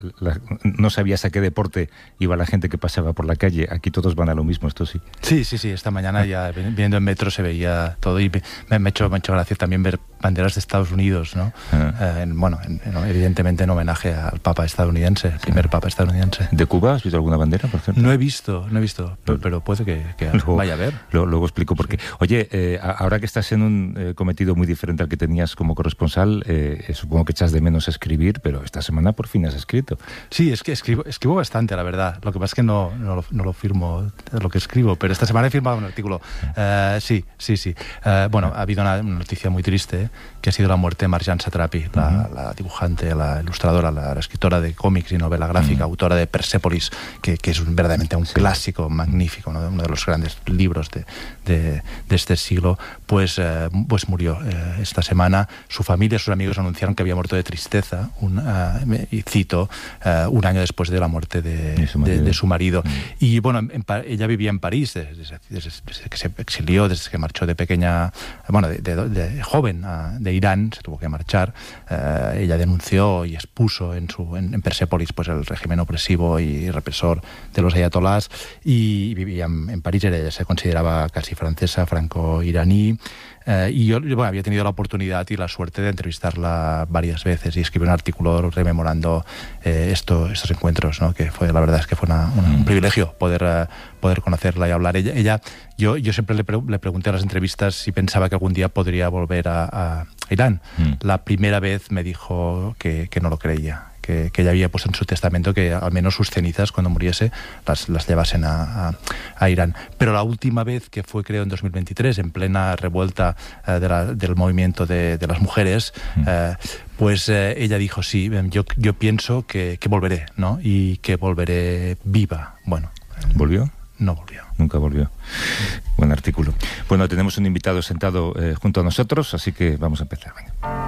no sabías a qué deporte iba la gente que pasaba por la calle. Aquí todos van a lo mismo, esto sí. Sí, esta mañana ya viendo en metro se veía todo y me ha hecho gracia también ver banderas de Estados Unidos, ¿no? Evidentemente en homenaje al Papa estadounidense, el primer Papa estadounidense. ¿De Cuba has visto alguna bandera, por ejemplo? No he visto, pero puede que luego, vaya a ver. Luego explico por qué. Sí. Oye, ahora que estás en un cometido muy diferente al que tenías como corresponsal, supongo que echas de menos escribir, pero esta semana por fin has escrito. Sí, es que escribo bastante, la verdad. Lo que pasa es que no lo firmo lo que escribo, pero esta semana he firmado un artículo. Sí. Ha habido una noticia muy triste, que ha sido la muerte de Marjane Satrapi, la dibujante, la ilustradora, la escritora de cómics y novela gráfica, autora de Persepolis, que es verdaderamente un clásico magnífico, ¿no? Uno de los grandes libros de este siglo, pues murió esta semana. Su familia, sus amigos anunciaron que había muerto de tristeza, y cito, un año después de la muerte de su marido. Y bueno, ella vivía en París desde que se exilió, desde que marchó de pequeña, de joven de Irán, se tuvo que marchar. Ella denunció y expuso en Persépolis pues el régimen opresivo y represor de los ayatolás, y vivía en París. Ella se consideraba casi francesa, franco-iraní. Y yo había tenido la oportunidad y la suerte de entrevistarla varias veces y escribir un artículo rememorando estos encuentros, ¿no? Que la verdad es que fue un privilegio poder conocerla y hablar. Yo siempre le pregunté a las entrevistas si pensaba que algún día podría volver a Irán. La primera vez me dijo que no lo creía, que ella había puesto en su testamento que al menos sus cenizas, cuando muriese, las llevasen a Irán. Pero la última vez, que fue creo en 2023, en plena revuelta del movimiento de las mujeres, pues ella dijo, sí, yo pienso que volveré, ¿no? Y que volveré viva. Bueno. ¿Volvió? No volvió. Nunca volvió. Buen artículo. Bueno, tenemos un invitado sentado junto a nosotros, así que vamos a empezar. Venga.